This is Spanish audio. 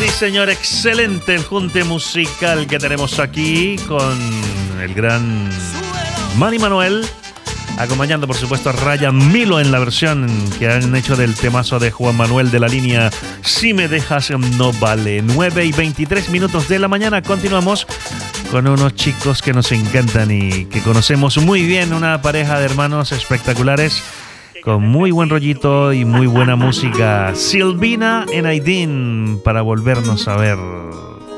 Sí, señor, excelente el junte musical que tenemos aquí con el gran Manny Manuel, acompañando por supuesto a Ryan Milo en la versión que han hecho del temazo de Juan Manuel de la línea Si me dejas no vale. 9:23 de la mañana. Continuamos con unos chicos que nos encantan y que conocemos muy bien, una pareja de hermanos espectaculares con muy buen rollito y muy buena música. Silvina y Aidin, para volvernos a ver.